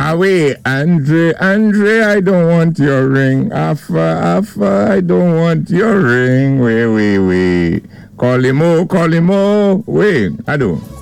Away, Andre, I don't want your ring. Alpha, I don't want your ring. Wait. Call him, wait, I do.